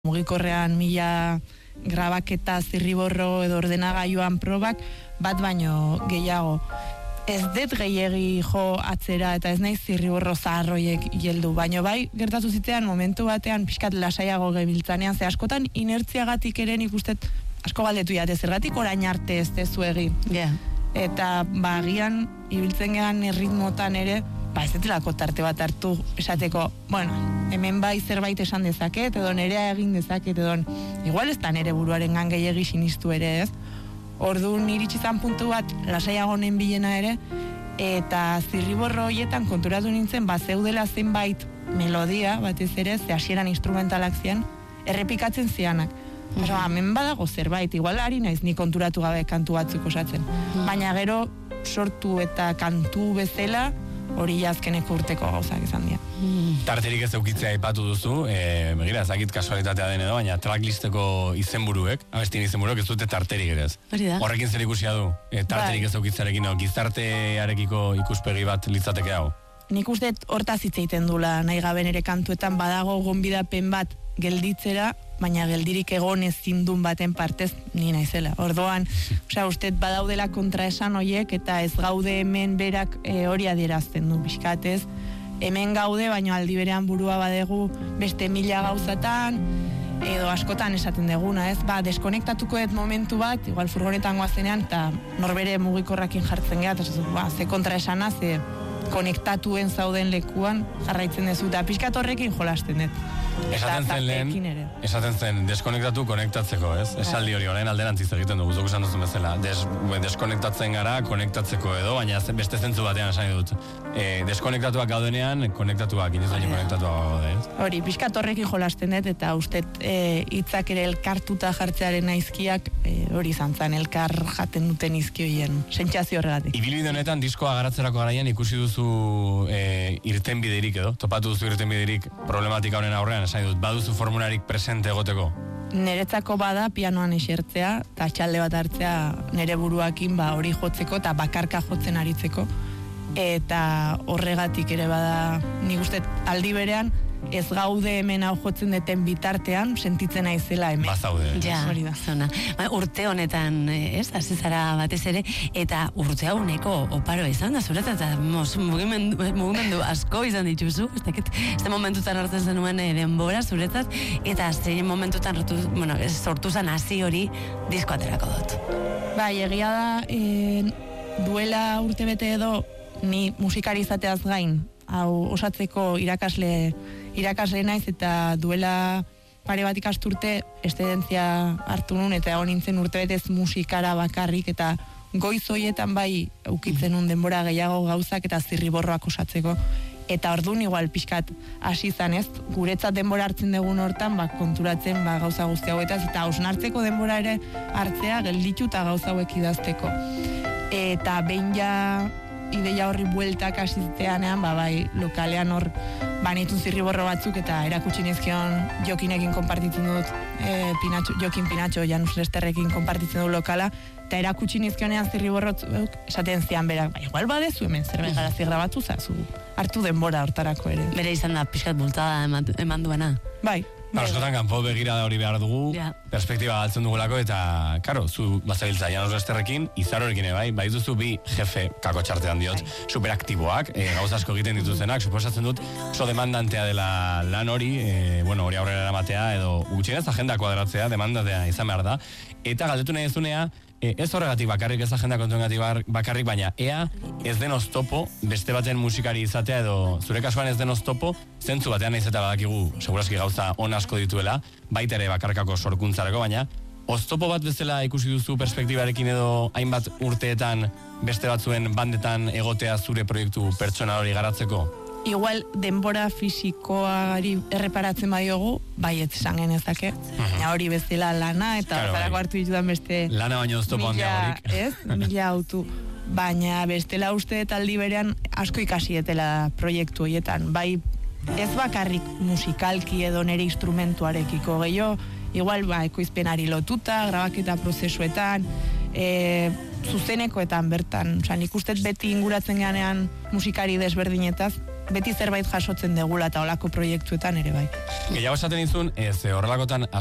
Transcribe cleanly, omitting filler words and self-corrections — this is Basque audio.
mugikorrean 1000 grabaketa zirriborro edo ordenagailuan probak bat baino gehiago. Ez dut gehiegi jo atzera eta ez naiz zirriborro zaharroiek heldu, baino bai gertatu zitean momentu batean pixkat lasaiago gebiltzanean, ze askotan inertziagatik ere nik ustet asko galdetu jate, zergatik orain arte ez dezu egin. Yeah. Eta agian ibiltzen gehan erritmotan ere, ez detelako tarte bat hartu esateko, bueno, hemen bai zerbait esan dezaket, edo nerea egin dezaket, edo igual ez da nere buruaren gan gehiagi sinistu ere, ez? Orduan iritsi zan puntu bat lasaiago honen bilena ere, eta zirriborro horietan konturatu nintzen, zeudela zenbait melodia, batez ere, ze hasieran instrumentalak zian, errepikatzen zianak. Hemen badago zerbait, igual ari naiz ni konturatu gabe kantu batzuk osatzen. Baina gero sortu eta kantu bezala, hori azkeneko urteko gauzak izan dira. Tarterik ez eukitzea aipatu duzu, begira, ezakit kasualitatea den edo, baina tracklisteko izenburuek, abestien izenburuek ez dute tarterik ere ez. Horrekin zer ikusia du, tarterik ez eukitzarekin, gizartearekiko ikuspegi bat litzateke hau? Nik uste hortaz hitz egiten dula, nahi gabe nere kantuetan badago gonbidapen bat gelditzera, baina geldirik egon ezindun baten partez ni naizela. Orduan, uste badaudela kontraesan hoiek eta ez gaude hemen berak hori adierazten du pixkatez. Hemen gaude, baina aldi berean burua badegu beste 1000 gauzatan, edo askotan esaten deguna, ez? Deskonektatuko dut momentu bat, igual furgonetan goazenean, eta norbere mugikorrakin jartzen geha, eta ze kontraesana, ze konektatuen zauden lekuan jarraitzen dezu, eta pixkat horrekin jolasten dut. Esaten zen, deskonektatu konektatzeko, ez? Esaldi hori orain alderantziz egiten dugu, zuk esan duzun bezala. Deskonektatzen gara, konektatzeko edo, baina beste zentzu batean esan dut. Deskonektatuak gaudenean, konektatuak, inozaino konektatuak gaude, ez? Hori, pixkat horrekin jolasten dut, eta uste hitzak ere elkartuta jartzearen aizkiak, hori izan zen, elkar jaten duten izkioien, sentsazio horregatik. Ibilbide honetan, diskoa garatzerako garaian ikusi duzu irtenbiderik edo, topatu duzu irtenbiderik problematika honen aurrean, esan dut, baduzu formularik presente egoteko? Niretzako bada pianoan esertzea, eta txalde bat hartzea nire buruakin hori jotzeko, eta bakarka jotzen aritzeko. Eta horregatik ere bada, nik uste aldi berean, ez gaude hemen hau jotzen deten bitartean, sentitzen naizela hemen. Bazaude. Ja, zona. Urte honetan, ez, hasi zara batez ere, eta urte hau neko oparo izan da, zuretan, eta mugimendu asko izan dituzu, ez momentutan hartzen zenuen denbora zuretzat, eta zein momentutan sortu zen hasi hori disko aterako dut. Egia da, duela urte bete edo, ni musikari izateaz gain, hau osatzeko irakasle naiz, eta duela pare bat ikasturte estedentzia hartu nun, eta egon nintzen urtebetez musikara bakarrik, eta goiz horietan bai ukitzen nun denbora gehiago gauzak eta zirriborroak osatzeko. Eta orduan igual pixkat hasi izan, ez, guretzat denbora hartzen dugun hortan, konturatzen gauza guzti hauetaz, eta hausnartzeko denbora ere hartzea gelditu eta gauza hauek idazteko. Eta behin ja ideia horri bueltak hasitzeanean, lokalean hor banitun zirriborro batzuk, eta erakutsi nizkion Jokinekin konpartitzen dut, Jokin Pinatxo, Janus Lesterrekin konpartitzen dut lokala, eta erakutsi nizkionean zirriborro esaten zian berak, igual badezu hemen zerbait garazi grabatu zazu, hartu denbora hortarako ere. Bere izan da pixkat bultada eman duena. Bai. Askotan kanpo begira hori behar dugu, perspektiba galtzen dugulako, eta, karo, zu bazabiltza Janus Lesterrekin, Izarorekin bai duzu bi jefe, kako txartean diot, superaktiboak, gauza asko egiten dituzenak, suposatzen dut, oso demandantea dela lan hori, hori aurrera eramatea, edo gutxienez agenda kuadratzea, demandatea izan behar da, eta galdetu nahi ezunea, ez horregatik bakarrik, ez agenda kontuengatik bakarrik, baina ea ez den oztopo beste baten musikari izatea, edo zure kasuan ez den oztopo, zentzu batean nahiz eta badakigu seguraski gauza on asko dituela, baita ere bakarkako sorkuntzarako, baina oztopo bat bezala ikusi duzu perspektibarekin edo hainbat urteetan beste batzuen bandetan egotea zure proiektu pertsona hori garatzeko? Igual denbora fisikoari erreparatzen badiogu, ez esan genezake. Hori bezala lana, eta hortarako hartu ditudan beste... Lana baino oztopo handiagorik. 1000 autu. Baina bestela uste taldi berean asko ikasietela proiektu horietan. Ez bakarrik musikalki edo nere instrumentuarekiko gehiago, igual ekoizpenari lotuta, grabaketa prozesuetan, zuzenekoetan bertan. Nik uste beti inguratzen ganean musikari desberdinetaz, beti zerbait jasotzen degula eta olako proiektuetan ere bai. Gehiago esaten izun, horrelakotan